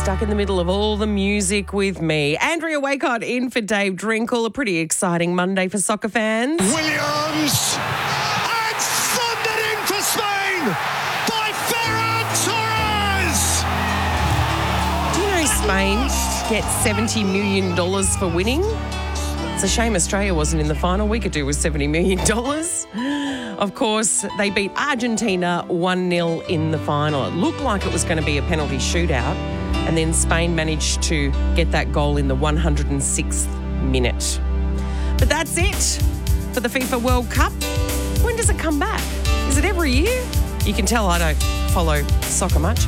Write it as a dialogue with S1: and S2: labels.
S1: stuck in the middle of all the music with me. Andrea Waycott in for Dave Drinkle. A pretty exciting Monday for soccer fans.
S2: Williams and thundered in for Spain by Ferran Torres.
S1: Do you know Spain gets $70 million for winning? It's a shame Australia wasn't in the final. We could do with $70 million. Of course, they beat Argentina 1-0 in the final. It looked like it was going to be a penalty shootout, and then Spain managed to get that goal in the 106th minute. But that's it for the FIFA World Cup. When does it come back? Is it every year? You can tell I don't follow soccer much.